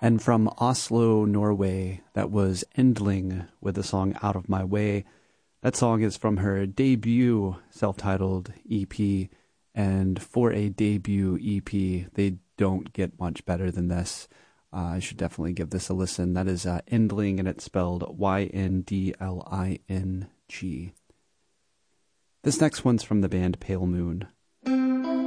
And from Oslo, Norway, that was Endling with the song Out of My Way. That song is from her debut self-titled EP, and for a debut EP, they don't get much better than this. I should definitely give this a listen. That is Endling, and it's spelled Yndling. This next one's from the band Pale Moon.